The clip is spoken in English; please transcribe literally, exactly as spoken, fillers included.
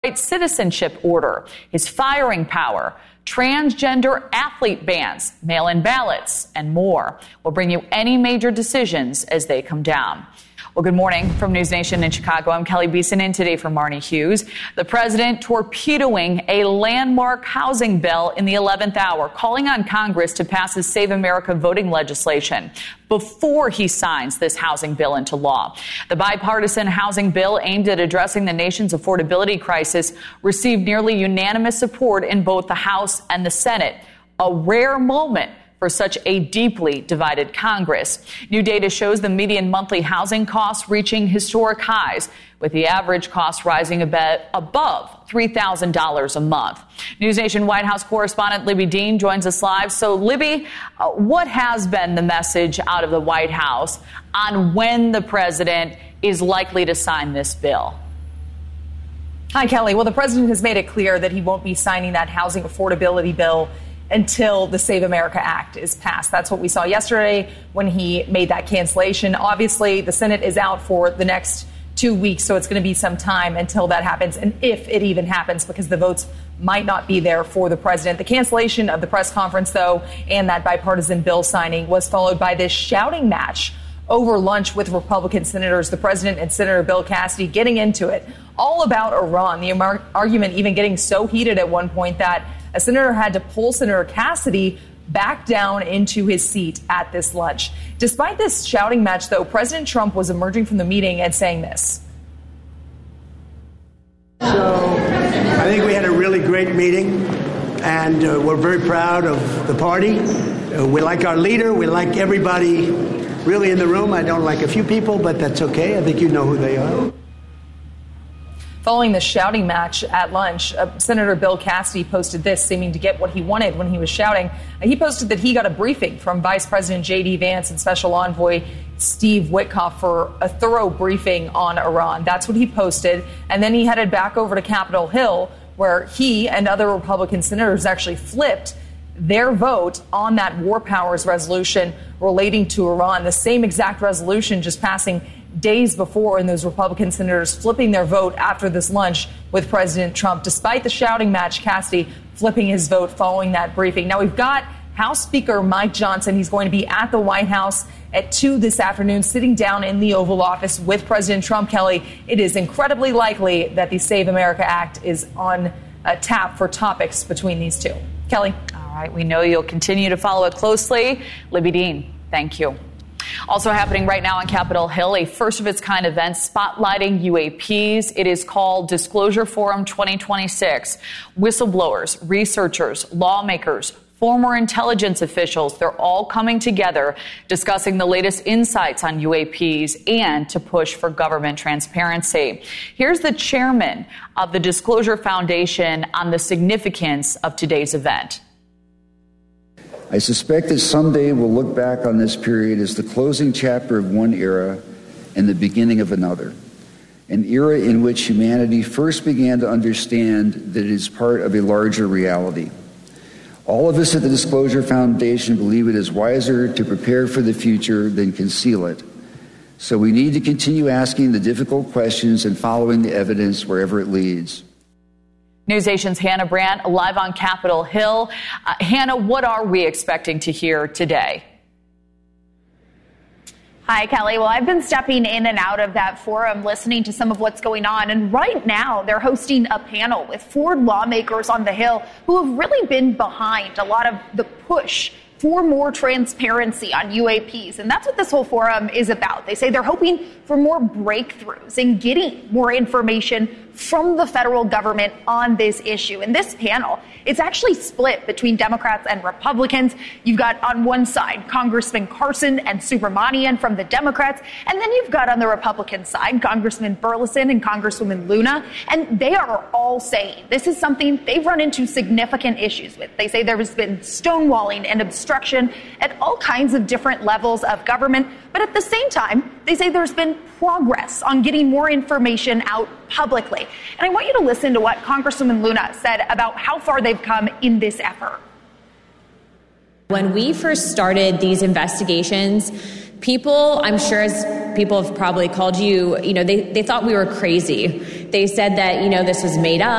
birthright citizenship order, his firing power, transgender athlete bans, mail-in ballots, and more. We'll bring you any major decisions as they come down. Well, good morning from News Nation in Chicago. I'm Kelly Beeson in today for Marnie Hughes. The president torpedoing a landmark housing bill in the eleventh hour, calling on Congress to pass his Save America voting legislation before he signs this housing bill into law. The bipartisan housing bill aimed at addressing the nation's affordability crisis received nearly unanimous support in both the House and the Senate, a rare moment for such a deeply divided Congress. New data shows the median monthly housing costs reaching historic highs, with the average cost rising a bit above three thousand dollars a month. News Nation White House correspondent Libby Dean joins us live. So, Libby, uh, what has been the message out of the White House on when the president is likely to sign this bill? Hi, Kelly. Well, the president has made it clear that he won't be signing that housing affordability bill until the Save America Act is passed. That's what we saw yesterday when he made that cancellation. Obviously, the Senate is out for the next two weeks, so it's going to be some time until that happens, and if it even happens, because the votes might not be there for the president. The cancellation of the press conference, though, and that bipartisan bill signing was followed by this shouting match over lunch with Republican senators, the president and Senator Bill Cassidy getting into it, all about Iran. The ar- argument even getting so heated at one point that a senator had to pull Senator Cassidy back down into his seat at this lunch. Despite this shouting match, though, President Trump was emerging from the meeting and saying this. So I think we had a really great meeting, and uh, we're very proud of the party. Uh, we like our leader. We like everybody really in the room. I don't like a few people, but that's okay. I think you know who they are. Following the shouting match at lunch, uh, Senator Bill Cassidy posted this, seeming to get what he wanted when he was shouting. Uh, he posted that he got a briefing from Vice President J D. Vance and Special Envoy Steve Witkoff for a thorough briefing on Iran. That's what he posted. And then he headed back over to Capitol Hill, where he and other Republican senators actually flipped their vote on that war powers resolution relating to Iran, the same exact resolution just passing days before, and those Republican senators flipping their vote after this lunch with President Trump, despite the shouting match, Cassidy flipping his vote following that briefing. Now, we've got House Speaker Mike Johnson. He's going to be at the White House at two this afternoon, sitting down in the Oval Office with President Trump. Kelly, it is incredibly likely that the Save America Act is on uh, tap for topics between these two. Kelly. All right. We know you'll continue to follow it closely. Libby Dean, thank you. Also happening right now on Capitol Hill, a first-of-its-kind event spotlighting U A Ps. It is called Disclosure Forum twenty twenty-six. Whistleblowers, researchers, lawmakers, former intelligence officials, they're all coming together discussing the latest insights on U A Ps and to push for government transparency. Here's the chairman of the Disclosure Foundation on the significance of today's event. I suspect that someday we'll look back on this period as the closing chapter of one era and the beginning of another, an era in which humanity first began to understand that it is part of a larger reality. All of us at the Disclosure Foundation believe it is wiser to prepare for the future than conceal it. So we need to continue asking the difficult questions and following the evidence wherever it leads. News Nation's Hannah Brandt live on Capitol Hill. Uh, Hannah, what are we expecting to hear today? Hi, Kelly. Well, I've been stepping in and out of that forum, listening to some of what's going on. And right now, they're hosting a panel with four lawmakers on the Hill who have really been behind a lot of the push for more transparency on U A Ps. And that's what this whole forum is about. They say they're hoping for more breakthroughs in getting more information from the federal government on this issue. And this panel, it's actually split between Democrats and Republicans. You've got on one side Congressman Carson and Subramanian from the Democrats, and then you've got on the Republican side Congressman Burleson and Congresswoman Luna, and they are all saying this is something they've run into significant issues with. They say there has been stonewalling and obstruction at all kinds of different levels of government, but at the same time, they say there's been progress on getting more information out publicly. And I want you to listen to what Congresswoman Luna said about how far they've come in this effort. When we first started these investigations, people, I'm sure as people have probably called you, you know, they, they thought we were crazy. They said that, you know, this was made up.